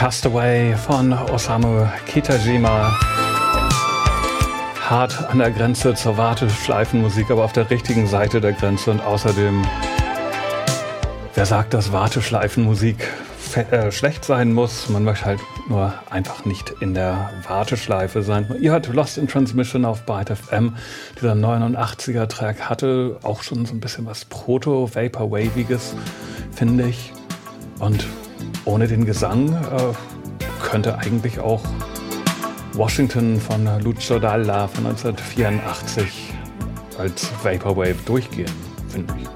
Castaway von Osamu Kitajima. Hart an der Grenze zur Warteschleifenmusik, aber auf der richtigen Seite der Grenze. Und außerdem, wer sagt, dass Warteschleifenmusik schlecht sein muss? Man möchte halt nur einfach nicht in der Warteschleife sein. Ihr hört Lost in Transmission auf Byte FM. Dieser 89er-Track hatte auch schon so ein bisschen was Proto-Vaporwaviges, finde ich. Und ohne den Gesang könnte eigentlich auch Washington von Lucio Dalla von 1984 als Vaporwave durchgehen, finde ich.